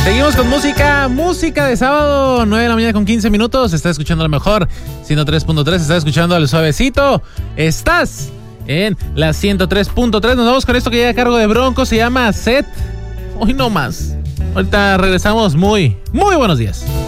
Seguimos con música de sábado, 9 de la mañana con 15 minutos. Estás escuchando lo mejor, 103.3, estás escuchando al suavecito. Estás en la 103.3. Nos vamos con esto que llega a cargo de Bronco, se llama Set. Hoy no más. Ahorita regresamos. Muy buenos días.